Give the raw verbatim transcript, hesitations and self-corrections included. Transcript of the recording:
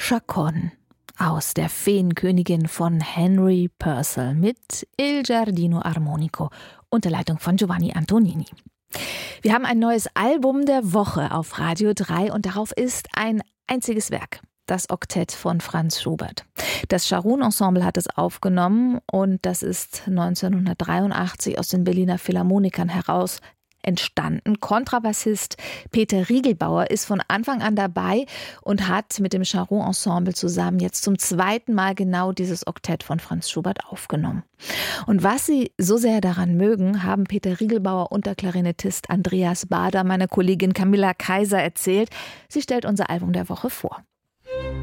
Chacon aus Der Feenkönigin von Henry Purcell mit Il Giardino Armonico unter Leitung von Giovanni Antonini. Wir haben ein neues Album der Woche auf Radio drei und darauf ist ein einziges Werk. Das Oktett von Franz Schubert. Das Scharoun Ensemble hat es aufgenommen und das ist neunzehnhundertdreiundachtzig aus den Berliner Philharmonikern heraus entstanden. Kontrabassist Peter Riegelbauer ist von Anfang an dabei und hat mit dem Scharoun Ensemble zusammen jetzt zum zweiten Mal genau dieses Oktett von Franz Schubert aufgenommen. Und was Sie so sehr daran mögen, haben Peter Riegelbauer und der Klarinettist Andreas Bader, meine Kollegin Camilla Kaiser, erzählt. Sie stellt unser Album der Woche vor.